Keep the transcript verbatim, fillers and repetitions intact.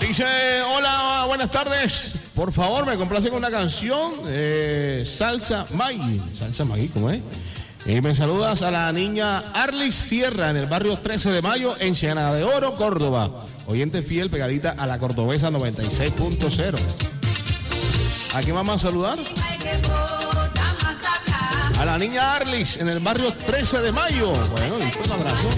Dice, hola, buenas tardes. Por favor, me complace con una canción. Eh, Salsa Maggi. Salsa Maggi, ¿cómo es? Y me saludas a la niña Arlis Sierra en el barrio trece de mayo en Ciénaga de Oro, Córdoba. Oyente fiel, pegadita a la cordobesa noventa y seis punto cero. ¿A quién vamos a saludar? A la niña Arlis en el barrio trece de mayo. Bueno, listo, un abrazo.